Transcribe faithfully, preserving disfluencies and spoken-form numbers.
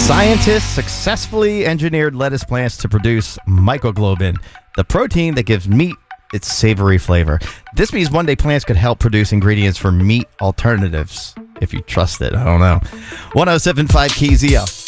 Scientists successfully engineered lettuce plants to produce mycoglobin, the protein that gives meat its savory flavor. This means one day plants could help produce ingredients for meat alternatives. If you trust it, I don't know. one oh seven point five K Z L.